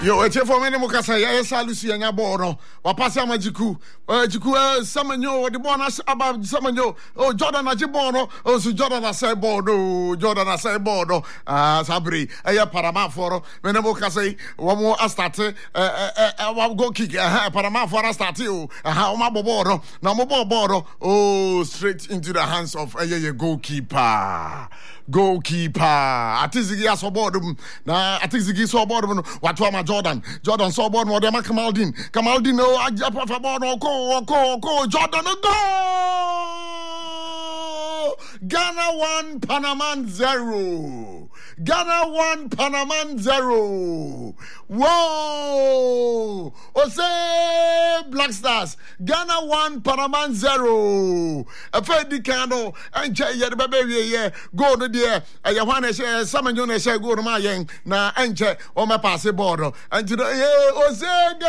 Yo, it's for me, Mukasa, yes, I Lucy and Yabono, or Passama Jiku, Jiku, Samanyo, the bonus about Samanyo, oh, Jordan Ajibono, oh, so Jordan Asaibono, Jordan Asaibono, Sabri, a Parama for Menamokase, one more Astate, go kick, Parama for Astatio, how Mabobono, Namobobono, oh, straight into the hands of a goalkeeper. Atizigi asobodum na atizigi sobodum watwa Jordan so board no dem Kamaldin no ajapa fa board no ko Jordan go Ghana 1 Panama 0 whoa Ose Black Stars Ghana 1 Panama 0 afedi kano enche ye de bebe ye go no there ya wan she samanyo na she go no ma yen na enche o ma pass board enche Ose